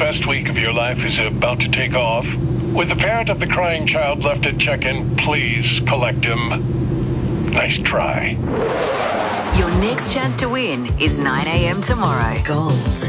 best week of your life is about to take off. With the parent of the crying child left at check-in, please collect him. Nice try. Your next chance to win is 9 a.m. tomorrow. Gold